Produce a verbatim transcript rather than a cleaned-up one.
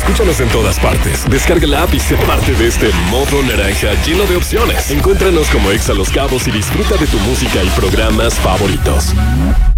Escúchanos en todas partes. Descarga la app y sé parte de este modo naranja lleno de opciones. Encuéntranos como Exa Los Cabos y disfruta de tu música y programas favoritos.